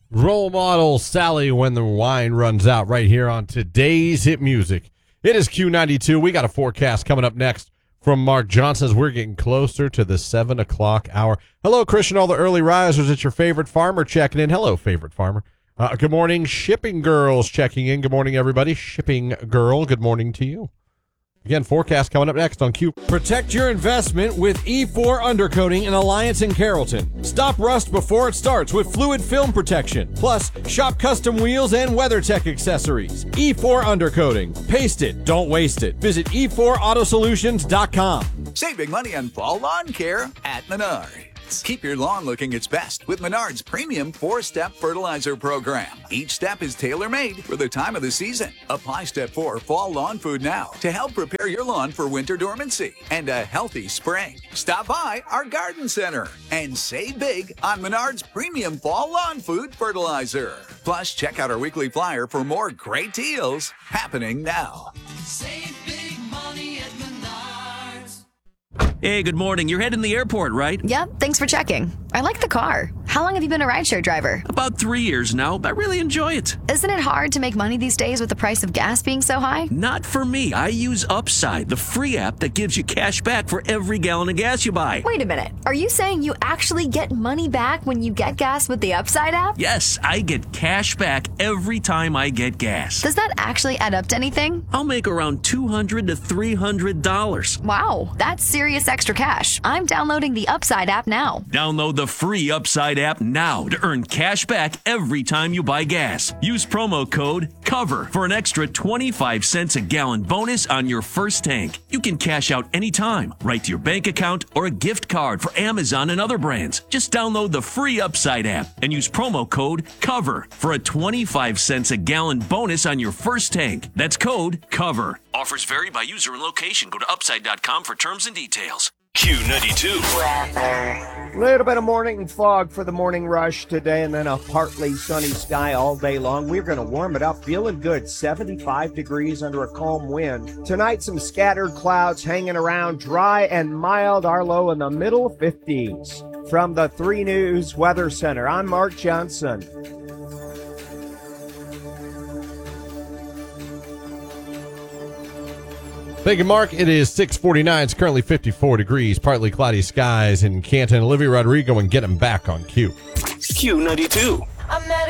Role model Sally when the wine runs out right here on today's hit music. It is Q92. We got a forecast coming up next from Mark Johnson as we're getting closer to the 7 o'clock hour. Hello, Christian, all the early risers. It's your favorite farmer checking in. Hello, favorite farmer. Good morning, Shipping Girls checking in. Good morning, everybody. Shipping Girl, good morning to you. Again, forecast coming up next on Q. Protect your investment with E4 Undercoating in Alliance and Carrollton. Stop rust before it starts with fluid film protection. Plus, shop custom wheels and WeatherTech accessories. E4 Undercoating. Paste it, don't waste it. Visit e4autosolutions.com. Save big money on fall lawn care at Menards. Keep your lawn looking its best with Menards' premium 4-step fertilizer program. Each step is tailor-made for the time of the season. Apply Step 4 Fall Lawn Food now to help prepare your lawn for winter dormancy and a healthy spring. Stop by our garden center and save big on Menards' premium Fall Lawn Food fertilizer. Plus, check out our weekly flyer for more great deals happening now. Save big money at Menards. Hey, good morning. You're heading to the airport, right? Yep, thanks for checking. I like the car. How long have you been a rideshare driver? About 3 years now. I really enjoy it. Isn't it hard to make money these days with the price of gas being so high? Not for me. I use Upside, the free app that gives you cash back for every gallon of gas you buy. Wait a minute. Are you saying you actually get money back when you get gas with the Upside app? Yes, I get cash back every time I get gas. Does that actually add up to anything? I'll make around $200 to $300. Wow, that's serious extra cash. I'm downloading the Upside app now. Download the free Upside app now to earn cash back every time you buy gas. Use promo code COVER for an extra 25 cents a gallon bonus on your first tank. You can cash out anytime, right to your bank account or a gift card for Amazon and other brands. Just download the free Upside app and use promo code COVER for a 25 cents a gallon bonus on your first tank. That's code COVER. Offers vary by user and location. Go to upside.com for terms and details. Q92. Little bit of morning fog for the morning rush today, and then a partly sunny sky all day long. We're going to warm it up, feeling good. 75 degrees under a calm wind. Tonight, some scattered clouds hanging around, dry and mild. Our low in the middle 50s. From the 3 News Weather Center, I'm Mark Johnson. Thank you, Mark. It is 6:49. It's currently 54 degrees, partly cloudy skies in Canton. Olivia Rodrigo and Get Him Back on Q. Q92.